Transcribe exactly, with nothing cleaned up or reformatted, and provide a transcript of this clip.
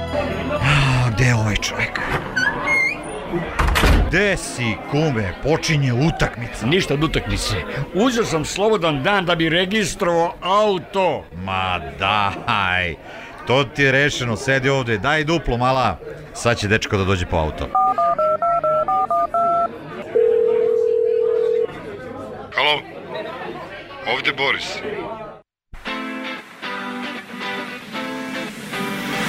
Gde je ovaj čovjek? Gde si, kume? Počinje utakmica. Ništa od utakmice. Uzeo sam slobodan dan da bi registrovao auto. Ma daj, to ti je rešeno, sedi ovde, daj duplo mala. Sad će dečko da dođe po auto. Halo, ovde Boris.